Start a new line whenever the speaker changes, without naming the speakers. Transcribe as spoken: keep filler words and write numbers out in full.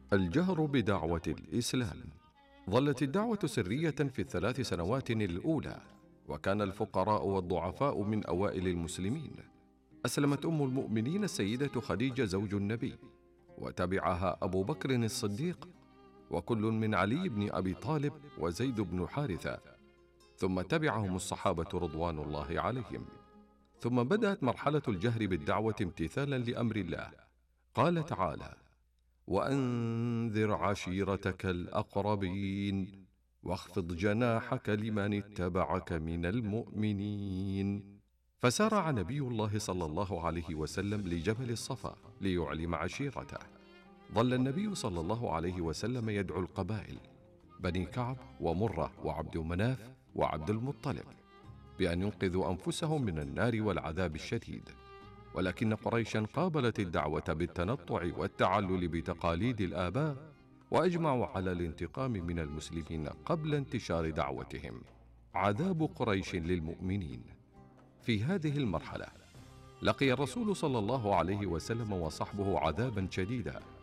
الجهر بدعوة الإسلام. ظلت الدعوة سرية في الثلاث سنوات الأولى، وكان الفقراء والضعفاء من أوائل المسلمين. أسلمت أم المؤمنين السيدة خديجة زوج النبي، وتبعها أبو بكر الصديق، وكل من علي بن أبي طالب وزيد بن حارثة، ثم تبعهم الصحابة رضوان الله عليهم. ثم بدأت مرحلة الجهر بالدعوة امتثالا لأمر الله. قال تعالى: وأنذر عشيرتك الأقربين واخفض جناحك لمن اتبعك من المؤمنين. فسارع نبي الله صلى الله عليه وسلم لجبل الصفا ليعلم عشيرته. ظل النبي صلى الله عليه وسلم يدعو القبائل بني كعب ومرة وعبد مناف وعبد المطلب بأن ينقذوا أنفسهم من النار والعذاب الشديد، ولكن قريشا قابلت الدعوة بالتنطع والتعلل بتقاليد الآباء، وأجمعوا على الانتقام من المسلمين قبل انتشار دعوتهم. عذاب قريش للمؤمنين. في هذه المرحلة لقي الرسول صلى الله عليه وسلم وصحبه عذابا شديدا،